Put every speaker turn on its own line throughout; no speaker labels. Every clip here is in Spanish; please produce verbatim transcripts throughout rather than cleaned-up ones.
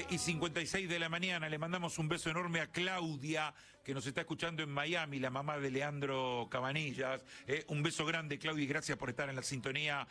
y cincuenta y seis de la mañana. Le mandamos un beso enorme a Claudia, que nos está escuchando en Miami, la mamá de Leandro Cabanillas. Eh, un beso grande, Claudia, y gracias por estar en la sintonía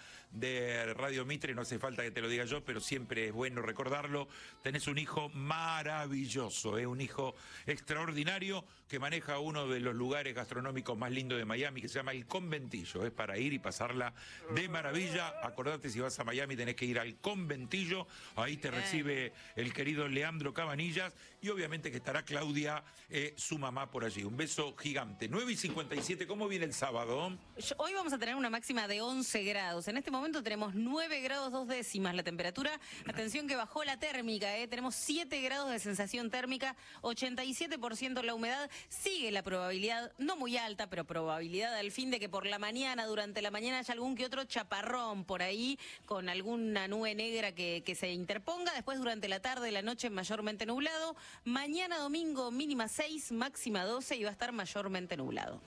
de Radio Mitre. No hace falta que te lo diga yo, pero siempre es bueno recordarlo. Tenés un hijo maravilloso, eh, un hijo extraordinario que maneja uno de los lugares gastronómicos más lindos de Miami, que se llama El Conventillo. Es para ir y pasarla de maravilla. Acordate, si vas a Miami tenés que ir al Conventillo. Ahí te recibe el querido Leandro Cabanillas y obviamente que estará Claudia, eh, su mamá, por allí. Un beso gigante. nueve y cincuenta y siete, ¿cómo viene el sábado?
Hoy vamos a tener una máxima de once grados. En este momento tenemos nueve grados dos décimas la temperatura. Atención que bajó la térmica, ¿eh? Tenemos siete grados de sensación térmica, ochenta y siete por ciento la humedad. Sigue la probabilidad, no muy alta, pero probabilidad al fin de que por la mañana, durante la mañana, haya algún que otro chaparrón por ahí, con alguna nube negra que, que se interponga. Después durante la tarde, la noche mayormente nublado. Mañana domingo mínima seis, máxima doce y va a estar mayormente nublado.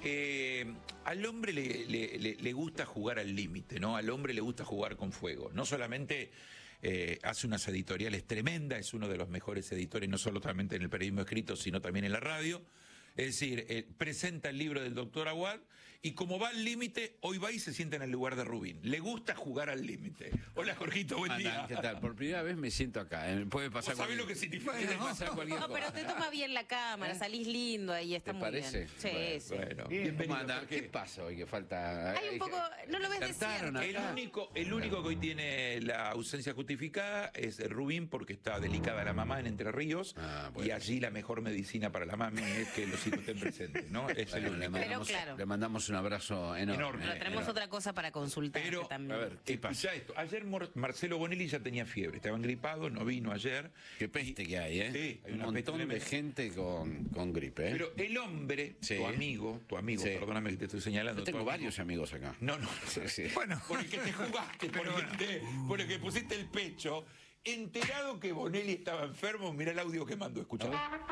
Eh, al hombre le, le, le, le gusta jugar al límite, ¿no? Al hombre le gusta jugar con fuego. No solamente eh, hace unas editoriales tremendas, es uno de los mejores editores, no solamente en el periodismo escrito, sino también en la radio. Es decir, eh, presenta el libro del doctor Aguad y como va al límite, hoy va y se sienta en el lugar de Rubín. Le gusta jugar al límite. Hola, Jorgito, buen día.
¿Qué tal? Por primera vez me siento acá. Puede pasar.
¿Sabés lo que significa?
Puede pasar cualquier
No, pero te toma bien la cámara,
¿Eh?
salís lindo ahí, está
¿Te
muy
parece?
bien. Sí,
Bueno,
sí.
Bueno,
Bien.
bienvenido,
¿Cómo anda?
Jorge.
¿Qué pasa hoy que falta?
Hay un poco, no lo ves
Acertaron
desierto.
acá.
El único, el único que hoy tiene la ausencia justificada es Rubín, porque está delicada la mamá en Entre Ríos.
Ah, bueno.
Y allí la mejor medicina para la mami es que los hijos estén presentes, ¿no? Es el
Bueno, le,
único.
mandamos,
Pero claro.
le mandamos un abrazo enorme.
Enorme.
Pero tenemos
enorme.
otra cosa para consultar
Pero,
también.
a ver, ¿qué pasa?
Escuchá esto. Ayer Mor- Marcelo Bonelli ya tenía fiebre, estaba engripado, no vino ayer.
Qué peste que hay, ¿eh?
Sí, hay
un
una
montón
peste
de
tremenda.
gente con, con gripe, ¿eh?
Pero el hombre,
Sí.
tu amigo, tu amigo,
Sí.
perdóname que te estoy señalando.
Yo tengo
tu amigo.
varios amigos acá.
No, no.
Sí, sí.
Bueno, por el que te jugaste, por el que, te- por el que pusiste el pecho, enterado que Bonelli estaba enfermo, mirá el audio que mandó, escuchá.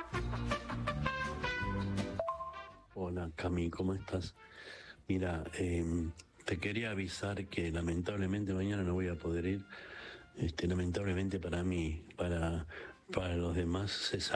Hola Cami, ¿cómo estás? Mira, eh, te quería avisar que lamentablemente mañana no voy a poder ir. Este, lamentablemente para mí, para, para los demás se sabe.